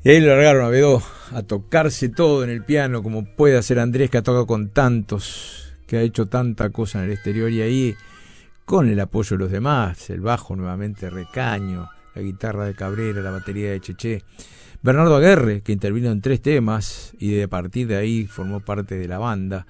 Y ahí lo largaron a Bedó a tocarse todo en el piano, como puede hacer Andrés, que ha tocado con tantos, que ha hecho tanta cosa en el exterior, y ahí, con el apoyo de los demás, el bajo nuevamente Recaño, la guitarra de Cabrera, la batería de Cheché, Bernardo Aguerre, que intervino en 3 temas, y a partir de ahí formó parte de la banda.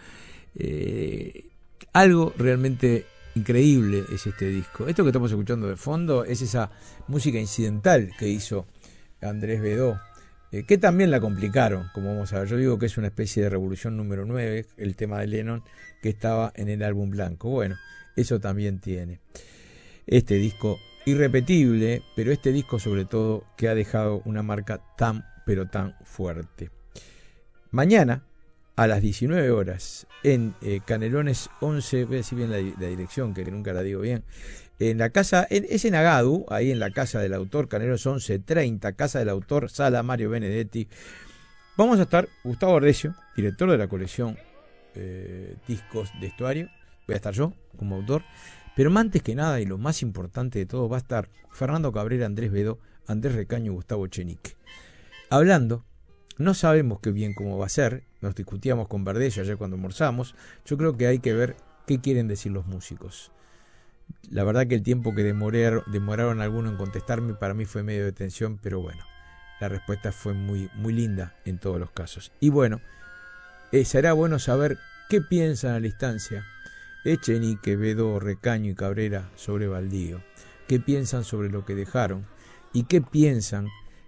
Algo realmente increíble es este disco. Esto que estamos escuchando de fondo es esa música incidental que hizo Andrés Bedó, que también la complicaron, como vamos a ver. Yo digo que es una especie de revolución número 9, el tema de Lennon, que estaba en el álbum blanco. Bueno, eso también tiene este disco irrepetible, pero este disco sobre todo que ha dejado una marca tan, pero tan fuerte. Mañana, a las 19 horas, en Canelones 11, voy a decir bien la dirección, que nunca la digo bien, en la casa, es en Agadu, ahí en la casa del autor, Canelones 11:30, casa del autor, sala Mario Benedetti. Vamos a estar Gustavo Ardecio, director de la colección Discos de Estuario, voy a estar yo como autor, pero antes que nada y lo más importante de todo va a estar Fernando Cabrera, Andrés Bedó, Andrés Recaño y Gustavo Echenique, hablando. No sabemos qué bien cómo va a ser, nos discutíamos con Verdello ayer cuando almorzamos. Yo creo que hay que ver qué quieren decir los músicos. La verdad que el tiempo que demoraron algunos en contestarme para mí fue medio de tensión, pero bueno, la respuesta fue muy, muy linda en todos los casos. Y bueno, será bueno saber qué piensan a la instancia Echenique, Bedó, Recaño y Cabrera sobre Baldío, qué piensan sobre lo que dejaron y qué piensan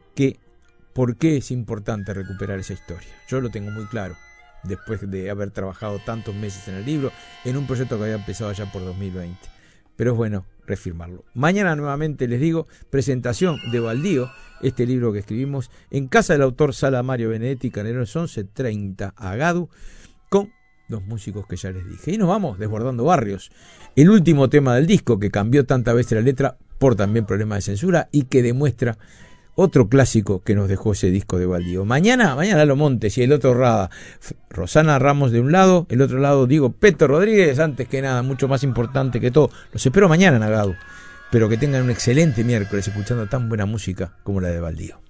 por qué es importante recuperar esa historia. Yo lo tengo muy claro, después de haber trabajado tantos meses en el libro, en un proyecto que había empezado ya por 2020. Pero es bueno reafirmarlo. Mañana nuevamente les digo, presentación de Baldío, este libro que escribimos, en casa del autor, sala Mario Benedetti, Canelones 11:30, Agadu, con los músicos que ya les dije. Y nos vamos desbordando barrios. El último tema del disco, que cambió tantas veces la letra por también problemas de censura y que demuestra otro clásico que nos dejó ese disco de Baldío. Mañana Lalo Montes y el otro Rada. Rosana Ramos de un lado, el otro lado Diego Peto Rodríguez, antes que nada, mucho más importante que todo. Los espero mañana en Agadu. Pero que tengan un excelente miércoles escuchando tan buena música como la de Baldío.